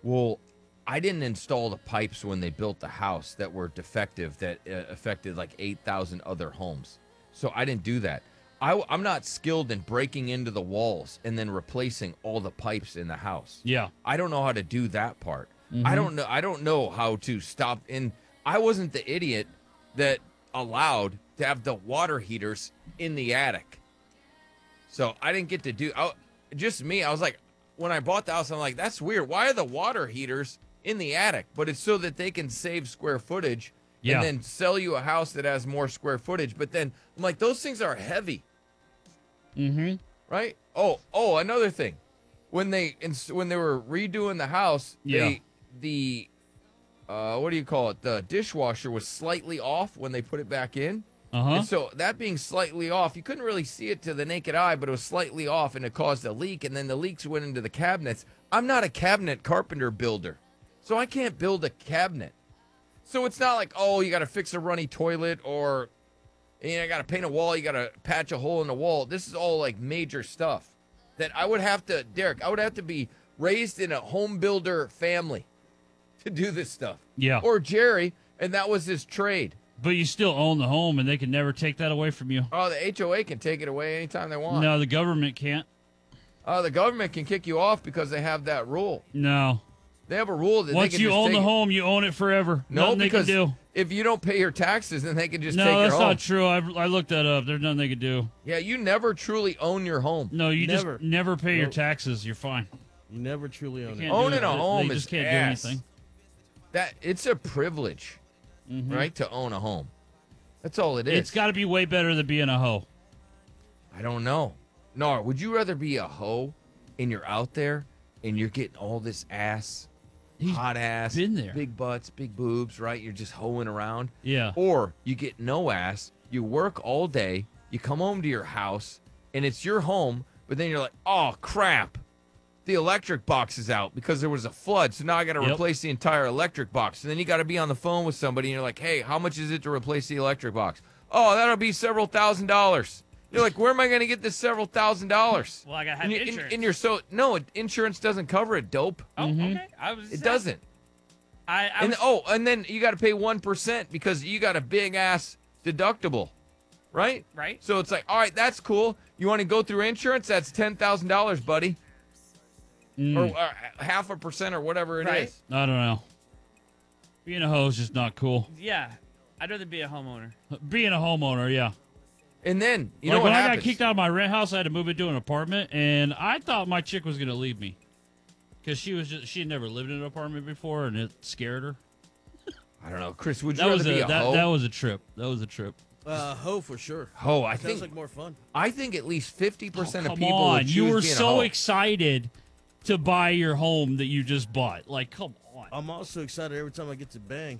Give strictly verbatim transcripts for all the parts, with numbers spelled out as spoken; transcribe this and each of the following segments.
Well, I didn't install the pipes when they built the house that were defective that uh, affected like eight thousand other homes. So I didn't do that. I, I'm not skilled in breaking into the walls and then replacing all the pipes in the house. Yeah. I don't know how to do that part. Mm-hmm. I don't know. I don't know how to stop. In I wasn't the idiot that allowed to have the water heaters in the attic. So I didn't get to do. I, just me. I was like, when I bought the house, I'm like, that's weird. Why are the water heaters in the attic? But it's so that they can save square footage yeah. and then sell you a house that has more square footage. But then I'm like, those things are heavy. Mm-hmm. Right? Oh, oh, another thing. When they when they were redoing the house, yeah. they, the uh, what do you call it? The dishwasher was slightly off when they put it back in. Uh-huh. And so that being slightly off, you couldn't really see it to the naked eye, but it was slightly off, and it caused a leak. And then the leaks went into the cabinets. I'm not a cabinet carpenter builder, so I can't build a cabinet. So it's not like, oh, you got to fix a runny toilet or. You know, got to paint a wall. You got to patch a hole in the wall. This is all like major stuff that I would have to, Derek, I would have to be raised in a home builder family to do this stuff. Yeah. Or Jerry, and that was his trade. But you still own the home, and they can never take that away from you. Oh, the H O A can take it away anytime they want. No, the government can't. Oh, the government can kick you off because they have that rule. No. They have a rule that once they can you just own take the it. home, you own it forever. No, Nothing because they can do. if you don't pay your taxes, then they can just no, take your that's home. not true. I, I looked that up. There's nothing they can do. Yeah, you never truly own your home. No, you Never. just never pay your Nope. taxes. You're fine. You never truly own You it. can't do Owning it. a They- home they is just can't ass. do anything. That it's a privilege, Mm-hmm. right, to own a home. That's all it is. It's got to be way better than being a hoe. I don't know. Nar, would you rather be a hoe and you're out there and you're getting all this ass, He's hot ass, been there. big butts, big boobs, right? You're just hoeing around. Yeah. Or you get no ass, you work all day, you come home to your house, and it's your home, but then you're like, oh, crap. The electric box is out because there was a flood, so now I got to Yep. replace the entire electric box. And then you got to be on the phone with somebody, and you're like, hey, how much is it to replace the electric box? Oh, that'll be several thousand dollars. You're like, where am I going to get this several thousand dollars? Well, I gotta have and, you- insurance. and, and you're so no, insurance doesn't cover it, dope. oh, Mhm. okay. I was. It doesn't. I, I And was, oh, and then you got to pay one percent because you got a big ass deductible, right? right. So it's like, all right, that's cool. You want to go through insurance? That's ten thousand dollars, buddy, Mm, or, or half a percent or whatever it is. Right. I don't know. Being a hoe is just not cool. Yeah, I'd rather be a homeowner. Being a homeowner, yeah. And then you like know what when I happens? got kicked out of my rent house, I had to move into an apartment, and I thought my chick was gonna leave me because she was just she had never lived in an apartment before, and it scared her. I don't know, Chris. Would you That rather was be a a that, hoe? that was a trip. That was a trip. Uh, hoe for sure. Hoe. I Sounds think. like more fun. I think at least fifty percent Oh, of come people on, would choose you were being a so hoe. excited to buy your home that you just bought. Like, come on. I'm also excited every time I get to bang.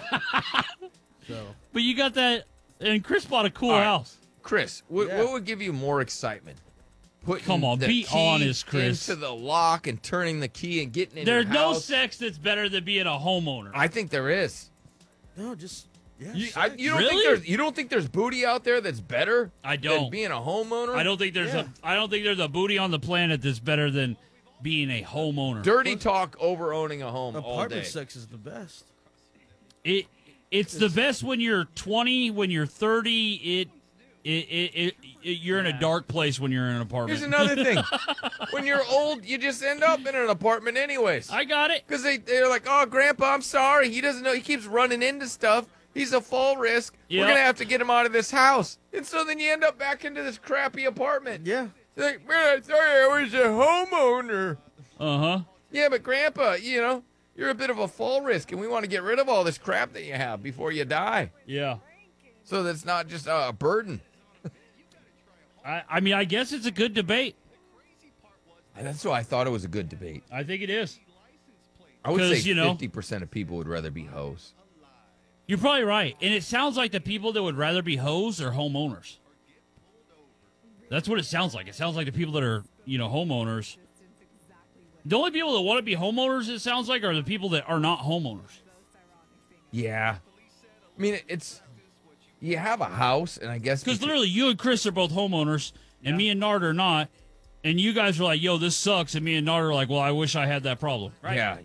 so But you got that, and Chris bought a cool All right. house. Chris, what, Yeah. what would give you more excitement? Putting Come on, the be key honest, Chris. into the lock and turning the key and getting in There's your no house? sex that's better than being a homeowner. I think there is. no, just yeah. You, I, sex. you don't Really? think there's you don't think there's booty out there that's better I than don't. being a homeowner? I don't think there's Yeah. a I don't think there's a booty on the planet that's better than being a homeowner. Dirty talk over owning a home all Apartment day. sex is the best. It it's the best when you're twenty, when you're thirty. It it it, it, it you're in a Yeah. dark place when you're in an apartment. Here's another thing. When you're old, you just end up in an apartment anyways. I got it. Because they, they're like, oh, Grandpa, I'm sorry. He doesn't know. He keeps running into stuff. He's a fall risk. We're Yep. going to have to get him out of this house. And so then you end up back into this crappy apartment. Yeah. You're like, man, sorry, I was a homeowner. Uh huh. Yeah, but Grandpa, you know, you're a bit of a fall risk, and we want to get rid of all this crap that you have before you die. Yeah. So that's not just a burden. I I mean I guess it's a good debate. And that's why I thought it was a good debate. I think it is. I would 'Cause, say you know- fifty percent of people would rather be hoes. You're probably right, and it sounds like the people that would rather be hoes are homeowners. That's what it sounds like. It sounds like the people that are you know homeowners. The only people that want to be homeowners, it sounds like, are the people that are not homeowners. Yeah. I mean, it's, you have a house, and I guess. Because literally, you and Chris are both homeowners, and me and Nard are not. And you guys are like, yo, this sucks. And me and Nard are like, well, I wish I had that problem. Right. Yeah,